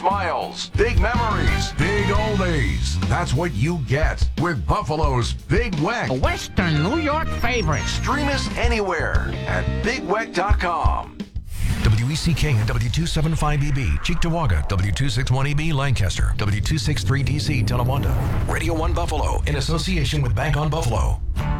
smiles, big memories, big oldies. That's what you get with Buffalo's Big Weck. A Western New York favorite. Stream us anywhere at bigweck.com. WECK and W275EB, Cheektowaga, W261EB, Lancaster, W263DC, Tonawanda. Radio 1 Buffalo, in association with Bank on Buffalo.